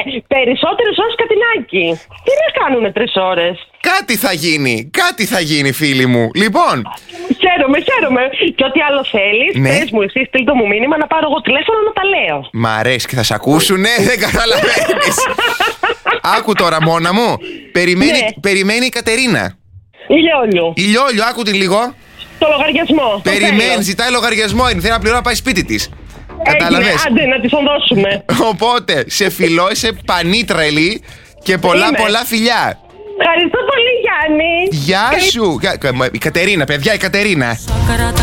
Περισσότερες ώρες Κατινάκι. Τι να κάνουνε 3 ώρες. Κάτι θα γίνει, φίλοι μου. Λοιπόν. Χαίρομαι. Και ό,τι άλλο θέλεις, πες μου εσύ, στείλ το μου μήνυμα να πάρω εγώ τηλέφωνο να τα λέω. Μ' αρέσει και θα σ' ακούσουνε, δεν καταλαβαίνεις. Άκου τώρα, μόνα μου. Περιμένει η Κατερίνα. Ηλιόλιο, άκου την λίγο. Το λογαριασμό. Περιμένει, ζητάει λογαριασμό. Θέλει να πληρώνει να πάει σπίτι της. Καταλαβες. Άντε, να τη τον δώσουμε. Οπότε, σε φιλώ, είσαι πανίτρελη και πολλά φιλιά. Ευχαριστώ πολύ, Γιάννη. Γεια σου. Η Κατερίνα, παιδιά, η Κατερίνα.